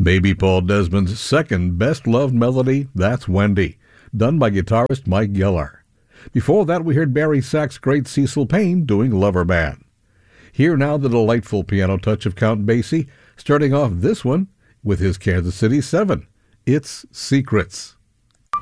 Baby Paul Desmond's second best-loved melody, That's Wendy, done by guitarist Mike Geller. Before that, we heard Barry Sachs' great Cecil Payne doing Lover Man. Hear now the delightful piano touch of Count Basie, starting off this one with his Kansas City 7. It's Secrets.